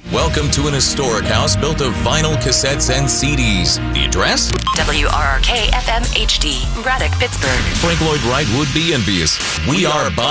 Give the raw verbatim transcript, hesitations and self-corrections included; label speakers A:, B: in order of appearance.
A: Welcome to an historic house built of vinyl cassettes and C Ds. The address?
B: W R R K F M H D, Braddock, Pittsburgh.
A: Frank Lloyd Wright would be envious. We are